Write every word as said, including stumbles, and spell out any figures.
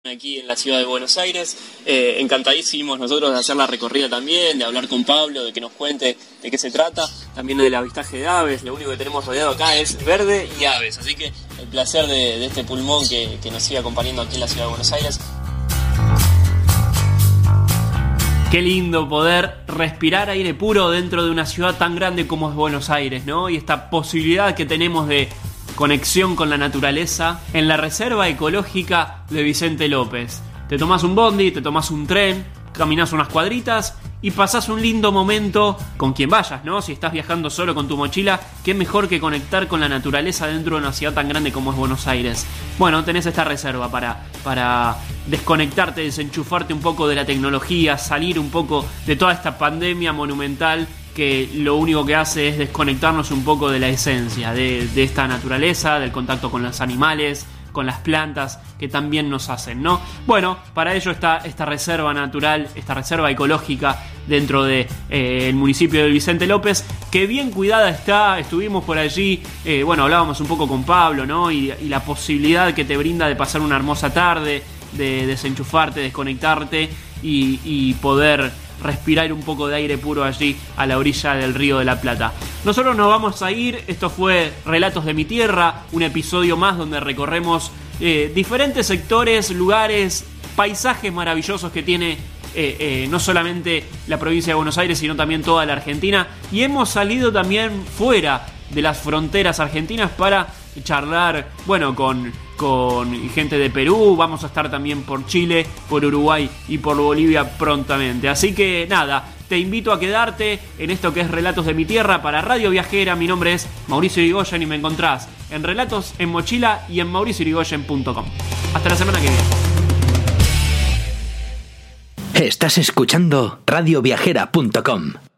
Aquí en la ciudad de Buenos Aires, eh, encantadísimos nosotros de hacer la recorrida también, de hablar con Pablo, de que nos cuente de qué se trata, también del avistaje de aves. Lo único que tenemos rodeado acá es verde y aves, así que el placer de, de este pulmón que, que nos sigue acompañando aquí en la ciudad de Buenos Aires. Qué lindo poder respirar aire puro dentro de una ciudad tan grande como es Buenos Aires, ¿no? Y esta posibilidad que tenemos de conexión con la naturaleza en la Reserva Ecológica de Vicente López. Te tomás un bondi, te tomás un tren, caminás unas cuadritas y pasás un lindo momento con quien vayas, ¿no? Si estás viajando solo con tu mochila, qué mejor que conectar con la naturaleza dentro de una ciudad tan grande como es Buenos Aires. Bueno, tenés esta reserva para, para desconectarte, desenchufarte un poco de la tecnología, salir un poco de toda esta pandemia monumental que lo único que hace es desconectarnos un poco de la esencia de, de esta naturaleza, del contacto con los animales, con las plantas que también nos hacen, ¿no? Bueno, para ello está esta reserva natural, esta reserva ecológica dentro del de, eh, municipio de Vicente López, que bien cuidada está. Estuvimos por allí, eh, bueno, hablábamos un poco con Pablo, ¿no? Y, y la posibilidad que te brinda de pasar una hermosa tarde, de desenchufarte, desconectarte y, y poder respirar un poco de aire puro allí a la orilla del Río de la Plata. Nosotros nos vamos a ir. Esto fue Relatos de mi Tierra, un episodio más donde recorremos eh, diferentes sectores, lugares, paisajes maravillosos que tiene eh, eh, no solamente la provincia de Buenos Aires, sino también toda la Argentina. Y hemos salido también fuera de las fronteras argentinas para charlar, bueno, con, con gente de Perú. Vamos a estar también por Chile, por Uruguay y por Bolivia prontamente. Así que nada, te invito a quedarte en esto que es Relatos de mi Tierra para Radio Viajera. Mi nombre es Mauricio Irigoyen y me encontrás en Relatos en Mochila y en mauricio irigoyen punto com. Hasta la semana que viene. Estás escuchando radio viajera punto com.